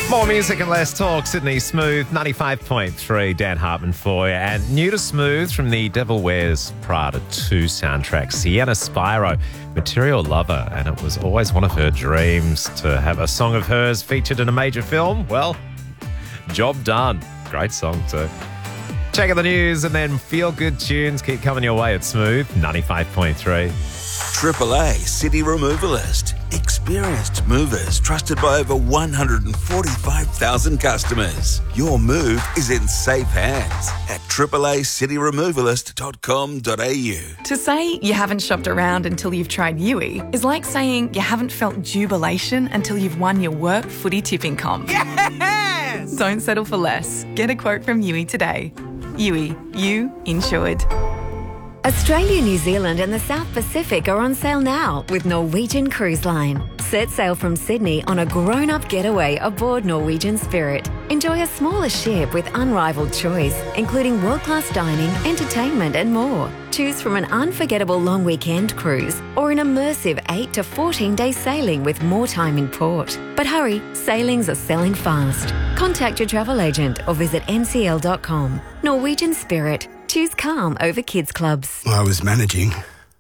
More music and less talk. Sydney Smooth, 95.3. Dan Hartman for you. And new to Smooth from the Devil Wears Prada 2 soundtrack, Sienna Spiro, Material Lover. And it was always one of her dreams to have a song of hers featured in a major film. Well, job done. Great song too. Check out the news and then feel-good tunes keep coming your way at Smooth, 95.3. AAA City Removalist. Experienced movers trusted by over 145,000 customers. Your move is in safe hands at AAACityRemovalist.com.au. To say you haven't shopped around until you've tried Yui is like saying you haven't felt jubilation until you've won your work footy tipping comp. Yes! Don't settle for less. Get a quote from Yui today. Yui, you insured. Australia, New Zealand and the South Pacific are on sale now with Norwegian Cruise Line. Set sail from Sydney on a grown-up getaway aboard Norwegian Spirit. Enjoy a smaller ship with unrivaled choice, including world-class dining, entertainment and more. Choose from an unforgettable long weekend cruise or an immersive 8 to 14-day sailing with more time in port. But hurry, sailings are selling fast. Contact your travel agent or visit ncl.com. Norwegian Spirit. Choose calm over kids clubs. I was managing.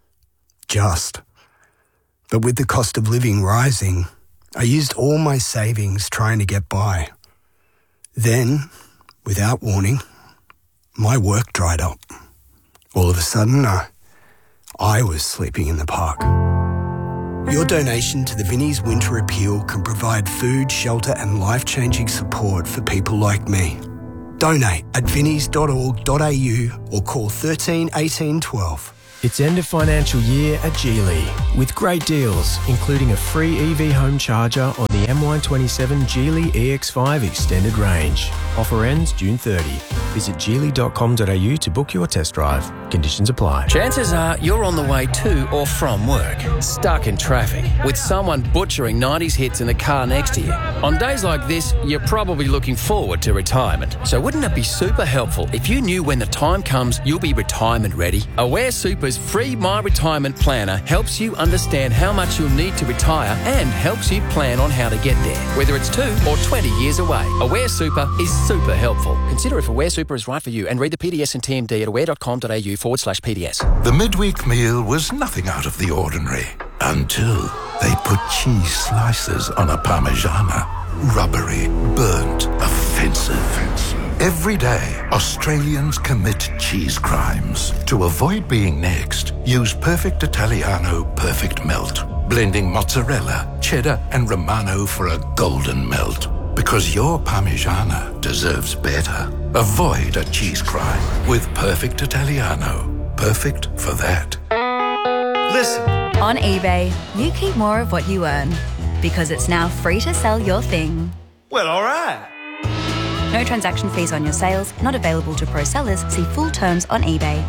But with the cost of living rising, I used all my savings trying to get by. Then, without warning, my work dried up. All of a sudden, I was sleeping in the park. Your donation to the Vinnie's Winter Appeal can provide food, shelter and life-changing support for people like me. Donate at vinnies.org.au or call 13 18 12. It's end of financial year at Geely with great deals, including a free EV home charger on the M127 Geely EX5 extended range. Offer ends June 30. Visit geely.com.au to book your test drive. Conditions apply. Chances are you're on the way to or from work, stuck in traffic, with someone butchering 90s hits in the car next to you. On days like this, you're probably looking forward to retirement. So wouldn't it be super helpful if you knew when the time comes you'll be retirement ready? Aware Super's free My Retirement Planner helps you understand how much you'll need to retire and helps you plan on how to get there, whether it's 2 or 20 years away. Aware Super is super helpful. Consider if Aware Super is right for you and read the PDS and TMD at aware.com.au/PDS. The midweek meal was nothing out of the ordinary until they put cheese slices on a Parmigiana. Rubbery, burnt, offensive. Every day, Australians commit cheese crimes. To avoid being next, use Perfect Italiano Perfect Melt. Blending mozzarella, cheddar and Romano for a golden melt. Because your Parmigiana deserves better. Avoid a cheese crime with Perfect Italiano. Perfect for that. Listen. On eBay, you keep more of what you earn because it's now free to sell your thing. Well, all right. No transaction fees on your sales, not available to pro sellers. See full terms on eBay.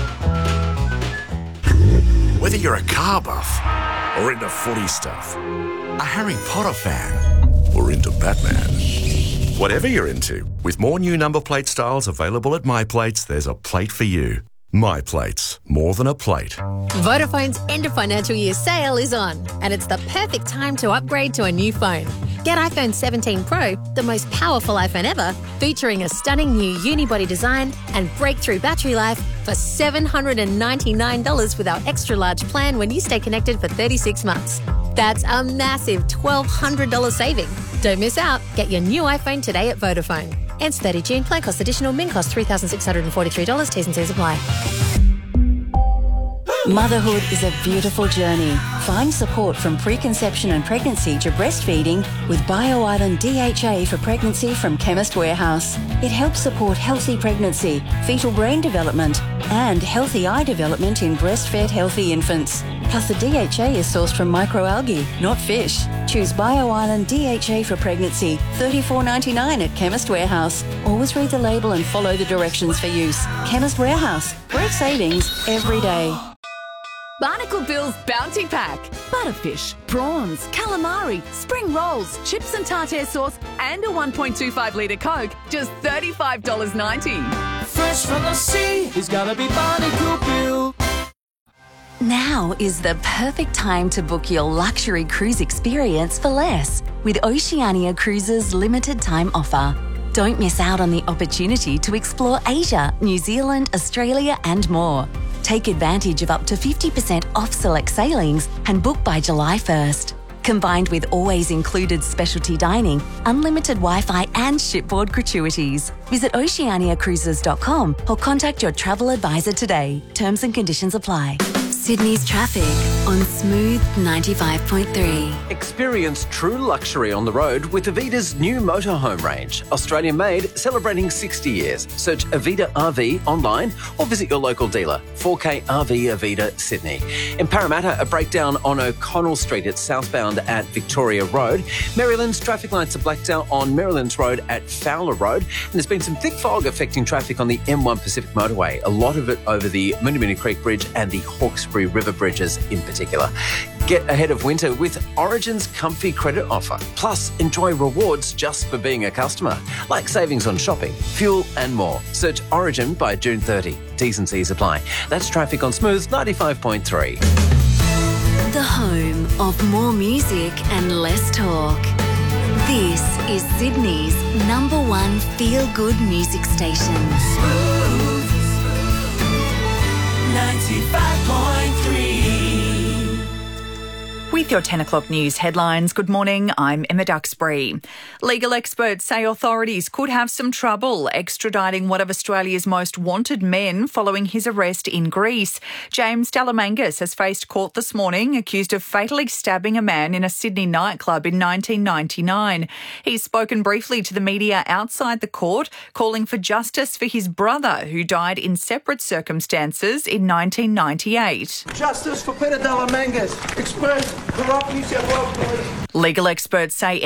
Whether you're a car buff or into footy stuff, a Harry Potter fan or into Batman. Whatever you're into, with more new number plate styles available at MyPlates, there's a plate for you. MyPlates, more than a plate. Vodafone's end of financial year sale is on, and it's the perfect time to upgrade to a new phone. Get iPhone 17 Pro, the most powerful iPhone ever, featuring a stunning new unibody design and breakthrough battery life for $799 with our extra large plan when you stay connected for 36 months. That's a massive $1,200 saving. Don't miss out. Get your new iPhone today at Vodafone. Ends 30 June. Plan cost additional. Min cost $3,643. T's and C's apply. Motherhood is a beautiful journey. Find support from preconception and pregnancy to breastfeeding with BioIsland DHA for pregnancy from Chemist Warehouse. It helps support healthy pregnancy, fetal brain development, and healthy eye development in breastfed healthy infants. Plus, the DHA is sourced from microalgae, not fish. Choose BioIsland DHA for pregnancy, $34.99 at Chemist Warehouse. Always read the label and follow the directions for use. Chemist Warehouse. Great savings every day. Barnacle Bill's Bounty Pack. Butterfish, prawns, calamari, spring rolls, chips and tartare sauce, and a 1.25 litre Coke. Just $35.90. Fresh from the sea, it's gotta be Barnacle Bill. Now is the perfect time to book your luxury cruise experience for less with Oceania Cruises' limited time offer. Don't miss out on the opportunity to explore Asia, New Zealand, Australia and more. Take advantage of up to 50% off select sailings and book by July 1st. Combined with always included specialty dining, unlimited Wi-Fi and shipboard gratuities. Visit oceaniacruises.com or contact your travel advisor today. Terms and conditions apply. Sydney's traffic on Smooth 95.3. Experience true luxury on the road with Avida's new motorhome range. Australian made, celebrating 60 years. Search Avida RV online or visit your local dealer. 4K RV Avida Sydney. In Parramatta, a breakdown on O'Connell Street at southbound at Victoria Road. Maryland's traffic lights are blacked out on Maryland's Road at Fowler Road. And there's been some thick fog affecting traffic on the M1 Pacific Motorway. A lot of it over the Moonee Creek Bridge and the Hawkesbury River bridges in particular. Get ahead of winter with Origin's comfy credit offer. Plus, enjoy rewards just for being a customer, like savings on shopping, fuel and more. Search Origin by June 30. T's and C's apply. That's traffic on Smooth 95.3. The home of more music and less talk. This is Sydney's #1 feel-good music station. Smooth 95.3. With your 10 o'clock news headlines, good morning, I'm Emma Duxbury. Legal experts say authorities could have some trouble extraditing one of Australia's most wanted men following his arrest in Greece. James Dalamangas has faced court this morning accused of fatally stabbing a man in a Sydney nightclub in 1999. He's spoken briefly to the media outside the court, calling for justice for his brother who died in separate circumstances in 1998. Justice for Peter Dalamangas. Express corrupt New South Wales police. Legal experts say